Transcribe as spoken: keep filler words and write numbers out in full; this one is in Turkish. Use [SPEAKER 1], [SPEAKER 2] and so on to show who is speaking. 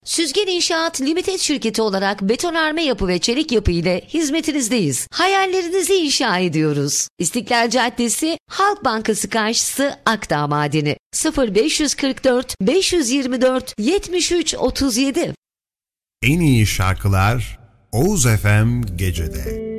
[SPEAKER 1] Süzgen İnşaat Limited şirketi olarak betonarme yapı ve çelik yapı ile hizmetinizdeyiz. Hayallerinizi inşa ediyoruz. İstiklal Caddesi, Halk Bankası karşısı, Akdağ Madeni. sıfır beş kırk dört beş yirmi dört yetmiş üç otuz yedi.
[SPEAKER 2] En iyi şarkılar Oğuz F M Gece'de.